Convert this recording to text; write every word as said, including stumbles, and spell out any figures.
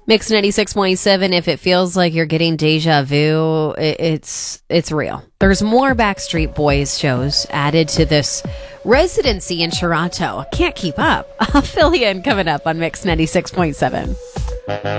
Mix ninety-six point seven, if it feels like you're getting deja vu, it, it's it's real. There's more Backstreet Boys shows added to this residency in Toronto. Can't keep up. I'll fill you in coming up on Mix ninety-six point seven.